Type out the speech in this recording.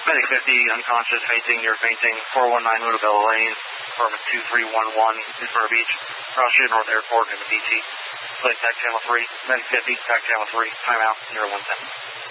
Medic 50, unconscious, fainting, near fainting, 419 Montebello Lane, apartment 2311, Newport Beach, Rochester North Airport, in the BT. Select TAC channel 3, Medic 50, TAC channel 3, timeout, 0110.